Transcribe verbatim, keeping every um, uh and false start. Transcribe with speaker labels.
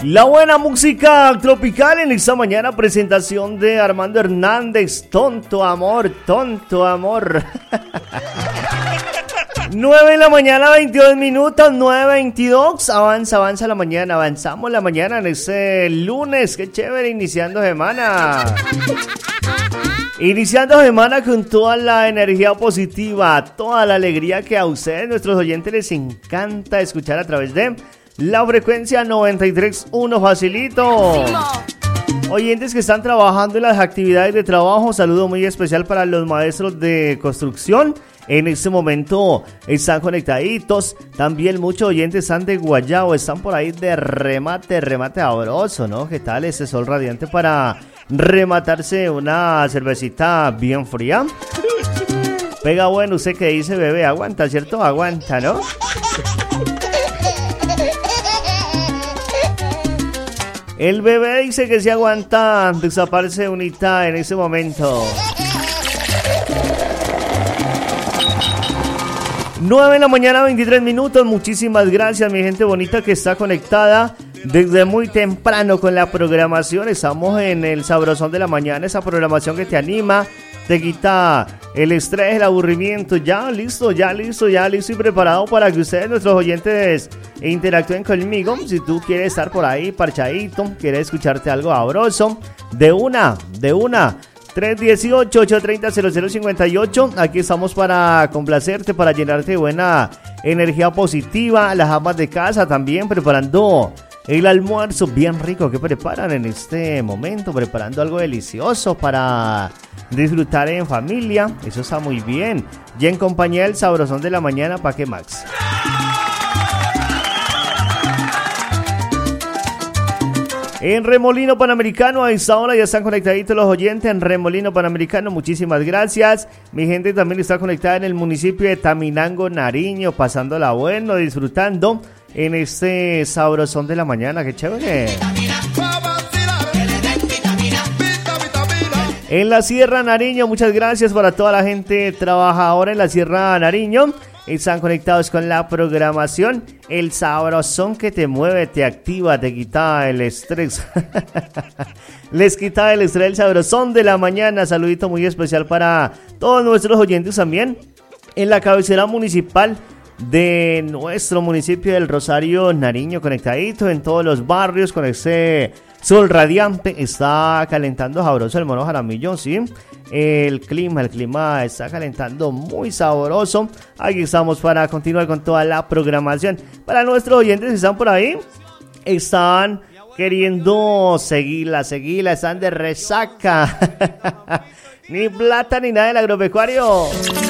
Speaker 1: La buena música tropical en esta mañana, presentación de Armando Hernández, Tonto Amor, Tonto Amor. nueve de la mañana, veintidós minutos, nueve veintidós, avanza, avanza la mañana, avanzamos la mañana en este lunes, qué chévere, iniciando semana. Iniciando semana con toda la energía positiva, toda la alegría que a ustedes, nuestros oyentes, les encanta escuchar a través de la frecuencia noventa y tres punto uno, facilito. Oyentes que están trabajando en las actividades de trabajo, saludo muy especial para los maestros de construcción. En este momento están conectaditos. También muchos oyentes están de Guayabo, están por ahí de remate, remate sabroso, ¿no? ¿Qué tal ese sol radiante para rematarse una cervecita bien fría? Pega bueno, usted que dice, bebé, aguanta, ¿cierto? Aguanta, ¿no? El bebé dice que se aguanta, desaparece unita en ese momento. nueve de la mañana, veintitrés minutos. Muchísimas gracias, mi gente bonita que está conectada desde muy temprano con la programación. Estamos en el sabrosón de la mañana, esa programación que te anima, te quita el estrés, el aburrimiento. Ya listo, ya listo, ya listo y preparado para que ustedes, nuestros oyentes, interactúen conmigo. Si tú quieres estar por ahí parchadito, quieres escucharte algo sabroso, de una, de una. tres uno ocho, ocho tres cero, cero cero cinco ocho. Aquí estamos para complacerte, para llenarte de buena energía positiva. Las amas de casa también preparando el almuerzo bien rico que preparan en este momento, preparando algo delicioso para disfrutar en familia. Eso está muy bien. Y en compañía del sabrosón de la mañana, ¿pa' qué, Max? En Remolino Panamericano, a esta hora ya están conectaditos los oyentes en Remolino Panamericano, muchísimas gracias. Mi gente también está conectada en el municipio de Taminango, Nariño, pasándola bueno, disfrutando en este sabrosón de la mañana, qué chévere. En la Sierra Nariño, muchas gracias para toda la gente trabajadora en la Sierra Nariño. Están conectados con la programación. El sabrosón que te mueve, te activa, te quita el estrés. Les quita el estrés, el sabrosón de la mañana. Saludito muy especial para todos nuestros oyentes también. En la cabecera municipal de nuestro municipio del Rosario, Nariño, conectadito en todos los barrios con ese sol radiante. Está calentando sabroso el Mono Jaramillo, ¿sí? El clima, el clima está calentando muy sabroso. Aquí estamos para continuar con toda la programación. Para nuestros oyentes que están por ahí, están queriendo seguirla, seguirla, están de resaca. Ni plata ni nada del agropecuario.